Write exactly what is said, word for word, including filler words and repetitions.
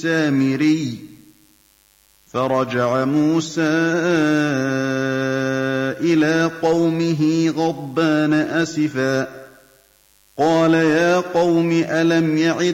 السَّامِرِيِّ فَرَجَعَ مُوسَىٰ إِلَىٰ قَوْمِهِ غَضْبَانَ أَسِفًا قَالَ يَا قَوْمِ أَلَمْ يَعِدْكُمْ